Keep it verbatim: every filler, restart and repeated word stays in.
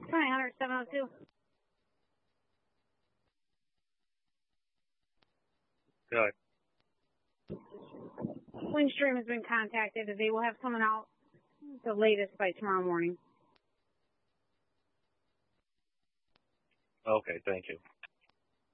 Twenty hundred seven oh two. Good. Windstream has been contacted. They will have someone out the latest by tomorrow morning. Okay, thank you.